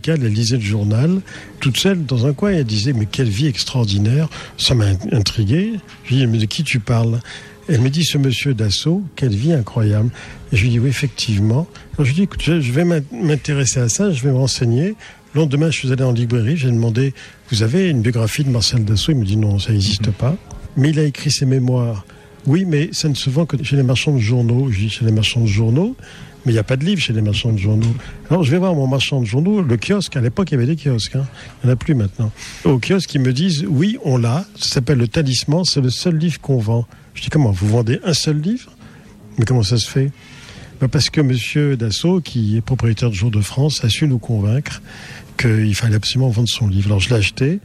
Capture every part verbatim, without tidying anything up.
syndicale, elle lisait le journal, toute seule dans un coin, et elle disait « Mais quelle vie extraordinaire !» Ça m'a intrigué. Je lui ai dit « Mais de qui tu parles ?» Elle me dit « Ce monsieur Dassault, quelle vie incroyable !» Et je lui dis « Oui, effectivement. » Alors je lui dis « Écoute, je vais m'intéresser à ça, je vais me renseigner. » Le lendemain, je suis allé en librairie, j'ai demandé « Vous avez une biographie de Marcel Dassault ?» Il me dit « Non, ça n'existe pas. » Mais il a écrit ses mémoires. Oui, mais ça ne se vend que chez les marchands de journaux. Je dis « Chez les marchands de journaux ?» Mais il n'y a pas de livre chez les marchands de journaux. Alors je vais voir mon marchand de journaux, le kiosque. À l'époque, il y avait des kiosques. Hein. Il n'y en a plus maintenant. Au kiosque, ils me disent « Oui, on l'a. Ça s'appelle Le Talisman. C'est le seul livre qu'on vend. » Je dis « Comment, vous vendez un seul livre ?» Mais comment ça se fait ? Ben parce que M. Dassault, qui est propriétaire de Jour de France, a su nous convaincre qu'il fallait absolument vendre son livre. Alors je l'ai acheté.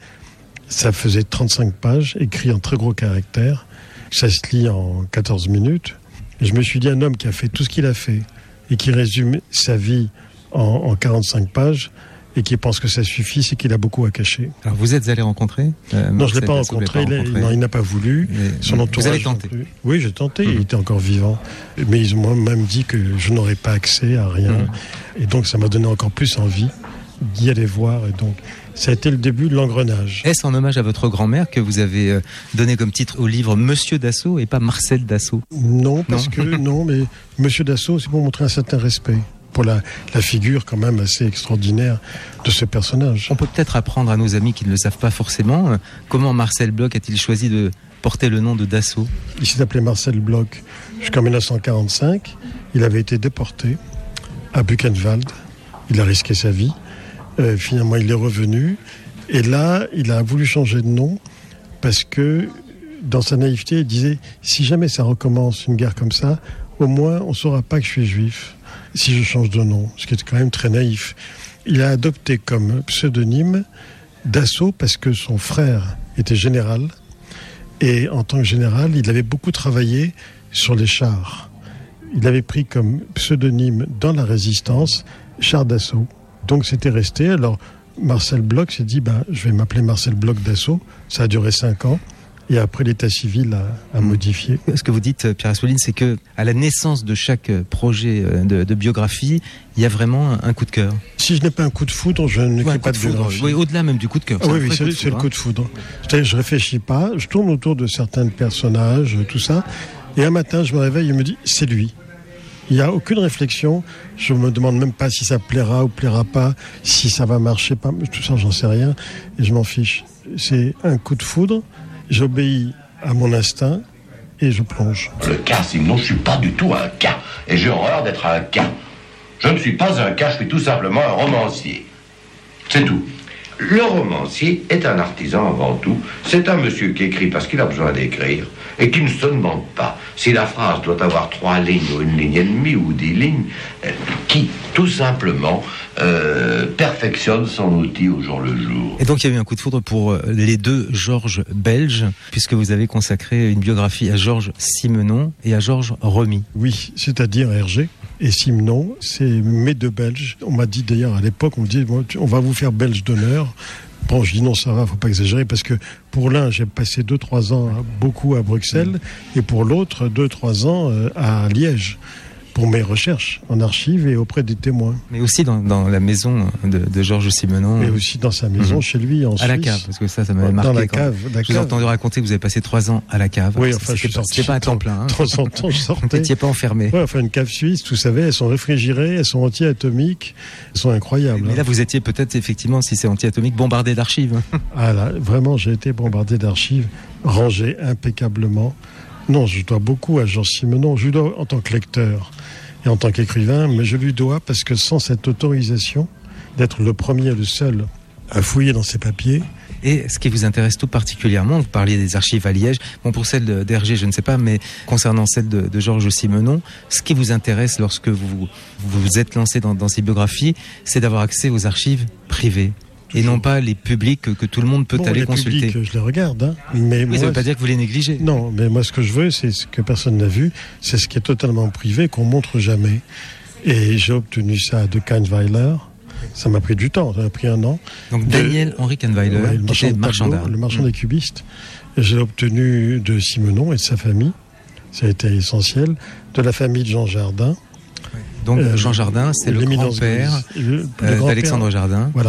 Ça faisait trente-cinq pages, écrit en très gros caractères. Ça se lit en quatorze minutes. Et je me suis dit, un homme qui a fait tout ce qu'il a fait et qui résume sa vie en, en quarante-cinq pages et qui pense que ça suffit, c'est qu'il a beaucoup à cacher. Alors vous êtes allé rencontrer euh, Non, je ne l'ai pas rencontré. Pas rencontré. Il, non, il n'a pas voulu. Mais, Son entourage. Vous avez tenté. Oui, j'ai tenté. Mmh. Il était encore vivant. Mais ils m'ont même dit que je n'aurais pas accès à rien. Mmh. Et donc, ça m'a donné encore plus envie d'y aller voir. Et donc, ça a été le début de l'engrenage. Est-ce en hommage à votre grand-mère que vous avez donné comme titre au livre Monsieur Dassault et pas Marcel Dassault ? Non, parce non. que non, mais Monsieur Dassault, c'est pour montrer un certain respect pour la, la figure quand même assez extraordinaire de ce personnage. On peut peut-être apprendre à nos amis qui ne le savent pas forcément comment Marcel Bloch a-t-il choisi de porter le nom de Dassault ? Il s'est appelé Marcel Bloch jusqu'en dix-neuf cent quarante-cinq. Il avait été déporté à Buchenwald. Il a risqué sa vie. Euh, finalement, il est revenu. Et là, il a voulu changer de nom parce que, dans sa naïveté, il disait « Si jamais ça recommence, une guerre comme ça, au moins, on ne saura pas que je suis juif si je change de nom. » Ce qui est quand même très naïf. Il a adopté comme pseudonyme Dassault parce que son frère était général. Et en tant que général, il avait beaucoup travaillé sur les chars. Il avait pris comme pseudonyme dans la résistance Char Dassault. Donc c'était resté. Alors Marcel Bloch s'est dit bah, je vais m'appeler Marcel Bloch Dassault. Ça a duré cinq ans. Et après, l'état civil a, a modifié. Ce que vous dites, Pierre Assouline, c'est que à la naissance de chaque projet de, de biographie, il y a vraiment un coup de cœur. Si je n'ai pas un coup de foudre, je n'écris ouais, pas de, de biographie. Oui, au-delà même du coup de cœur. Ah, oui, oui, c'est, c'est le coup de foudre. C'est-à-dire, je réfléchis pas, je tourne autour de certains personnages, tout ça. Et un matin, je me réveille et me dis, c'est lui. Il n'y a aucune réflexion. Je me demande même pas si ça plaira ou plaira pas, si ça va marcher pas. Tout ça, j'en sais rien. Et je m'en fiche. C'est un coup de foudre. J'obéis à mon instinct et je plonge. Le cas, sinon je ne suis pas du tout un cas. Et j'ai horreur d'être un cas. Je ne suis pas un cas, je suis tout simplement un romancier. C'est tout. Le romancier est un artisan avant tout. C'est un monsieur qui écrit parce qu'il a besoin d'écrire et qui ne se demande pas si la phrase doit avoir trois lignes ou une ligne et demie ou dix lignes, euh, qui tout simplement euh, perfectionne son outil au jour le jour. Et donc il y a eu un coup de foudre pour les deux Georges belges, puisque vous avez consacré une biographie à Georges Simenon et à Georges Remy. Oui, c'est-à-dire Hergé et Simenon, c'est mes deux Belges. On m'a dit d'ailleurs à l'époque, on me dit bon, on va vous faire Belge d'honneur. Bon, je dis non, ça va, faut pas exagérer, parce que pour l'un, j'ai passé deux trois ans beaucoup à Bruxelles, et pour l'autre, deux trois ans à Liège, pour mes recherches en archives et auprès des témoins. Mais aussi dans, dans la maison de, de Georges Simenon. Et aussi dans sa maison, mmh. chez lui, en à Suisse. À la cave, parce que ça, ça m'avait marqué. Dans la cave. La je vous ai entendu raconter que vous avez passé trois ans à la cave. Oui, alors, enfin, je suis sorti. C'était pas à temps plein. Hein. De temps en temps, je sortais. Vous n'étiez pas enfermé. Oui, enfin, une cave suisse, vous savez, elles sont réfrigérées, elles sont anti-atomiques, elles sont incroyables. Mais là, vous étiez peut-être, effectivement, si c'est anti-atomique, bombardé d'archives. Ah là, vraiment, j'ai été bombardé d'archives, rangées impeccablement. Non, je dois beaucoup à Georges Simenon. Je lui dois en tant que lecteur et en tant qu'écrivain, mais je lui dois parce que sans cette autorisation d'être le premier et le seul à fouiller dans ses papiers. Et ce qui vous intéresse tout particulièrement, vous parliez des archives à Liège, bon pour celle d'Hergé je ne sais pas, mais concernant celle de, de Georges Simenon, ce qui vous intéresse lorsque vous vous, vous êtes lancé dans, dans ces biographies, c'est d'avoir accès aux archives privées. Et non pas les publics que, que tout le monde peut bon, aller les consulter. Publics, je les regarde. Hein. Mais oui, moi, ça ne veut pas dire que vous les négligez. Non, mais moi ce que je veux, c'est ce que personne n'a vu, c'est ce qui est totalement privé, qu'on montre jamais. Et j'ai obtenu ça de Kahnweiler. Ça m'a pris du temps, ça m'a pris un an. Donc de, Daniel Henri Kahnweiler, ouais, le qui était marchand d'art. Le marchand mmh. des cubistes. Et j'ai obtenu de Simenon et de sa famille, ça a été essentiel, de la famille de Jean Jardin. Donc euh, Jean Jardin, c'est le grand-père, euh, grand-père d'Alexandre Jardin. Voilà.